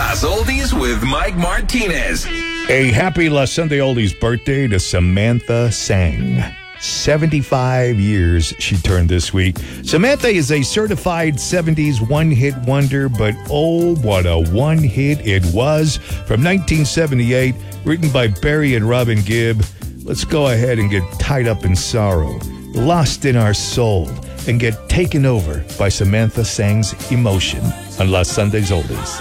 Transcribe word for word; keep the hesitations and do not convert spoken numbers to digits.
Las Oldies with Mike Martinez. A happy La Sunday Oldies birthday to Samantha Sang. seventy-five years she turned this week. Samantha is a certified seventies one-hit wonder, but oh, what a one-hit it was. From nineteen seventy-eight, written by Barry and Robin Gibb. Let's go ahead and get tied up in sorrow, lost in our soul, and get taken over by Samantha Sang's emotion on La Sunday's Oldies.